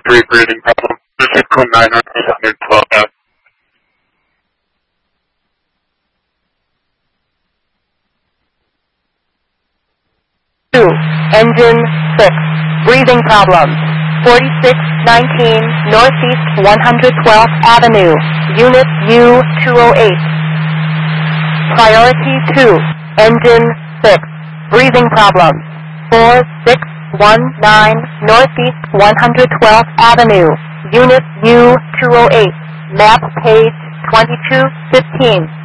3 breathing problem. This is code 912F. 2. Engine 6. Breathing problems. 4619 Northeast 112th Avenue. Unit U-208. Priority 2. Engine 6. Breathing problems. 4619 Northeast 112th Avenue. Unit U-208. Map page 2215.